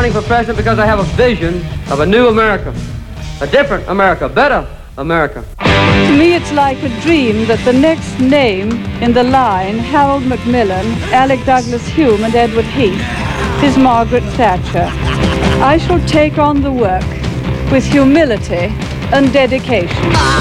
running for president because I have a vision of a new America, a different America, better America. To me, it's like a dream that the next name in the line, Harold Macmillan, Alec Douglas Hume, and Edward Heath, is Margaret Thatcher. I shall take on the work with humility and dedication.